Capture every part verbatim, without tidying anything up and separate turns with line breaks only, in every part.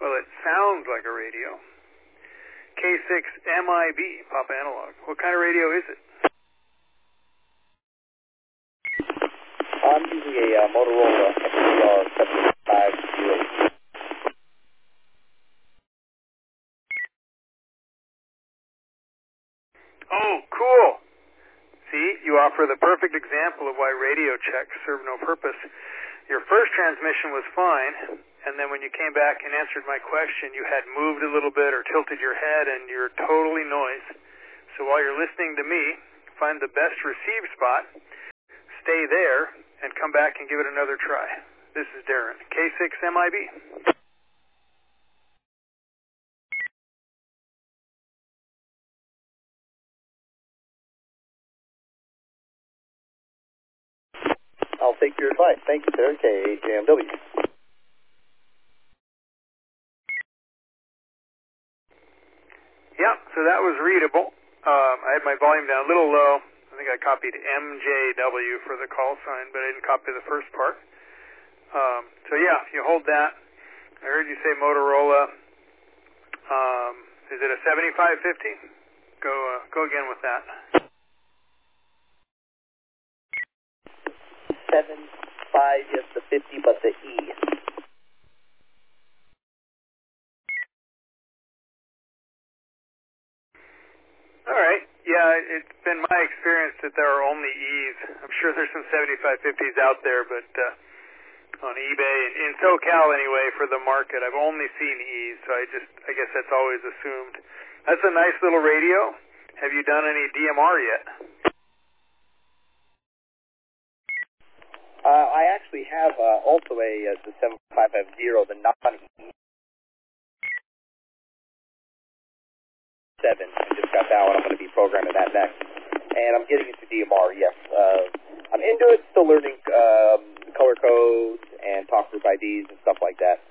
Well, it sounds like a radio. K six M I B, Papa Analog. What kind of radio is it?
I'm using a uh, Motorola X D R seven five zero.
Oh, cool. See, you offer the perfect example of why radio checks serve no purpose. Your first transmission was fine, and then when you came back and answered my question, you had moved a little bit or tilted your head, and you're totally noise. So while you're listening to me, find the best receive spot, stay there, and come back and give it another try. This is Darren, K six M I B.
I'll take your advice. Thank you, sir. K H M W.
Yeah, so that was readable. Um, I had my volume down a little low. I think I copied M J W for the call sign, but I didn't copy the first part. Um, so yeah, you hold that. I heard you say Motorola. Um, is it a seventy-five fifty? Go uh, go again with that.
Seven five, yes, the fifty, but the E.
All right. Yeah, it's been my experience that there are only E's. I'm sure there's some seventy-five fifties out there, but uh, on eBay, in SoCal anyway, for the market, I've only seen E's, so I just, I guess that's always assumed. That's a nice little radio. Have you done any D M R yet?
Uh, I actually have uh, also a uh, the seven five five zero, the non-E seven. I just got that one. I'm going to be programming that next. And I'm getting into D M R, yes. Uh, I'm into it, still learning um, color codes and talk group I Ds and stuff like that.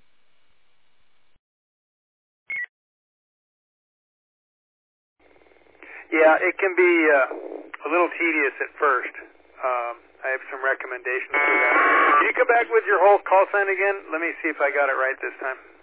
Yeah, it can be uh, a little tedious at first. Um, I have some recommendations for that. Can you come back with your whole call sign again? Let me see if I got it right this time.